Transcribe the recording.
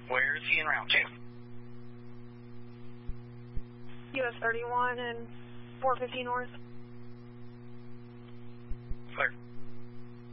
Where is he en route to? US 31 and 450 north. Clear.